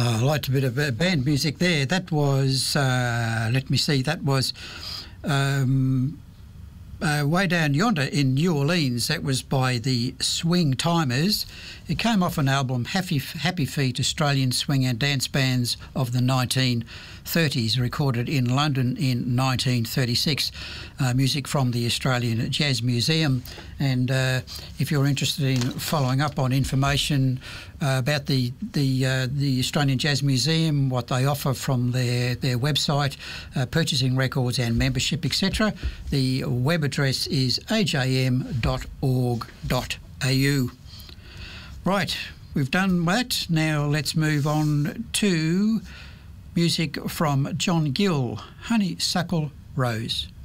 I liked a bit of band music there. That was, let me see, that was Way Down Yonder in New Orleans. That was by the Swing Timers. It came off an album, Happy Feet, Australian Swing and Dance Bands of the 1930s, recorded in London in 1936. Music from the Australian Jazz Museum. And if you're interested in following up on information about the Australian Jazz Museum, what they offer from their website, purchasing records and membership, etc., the web address is ajm.org.au. Right, we've done that. Now let's move on to music from John Gill, Honeysuckle Rose.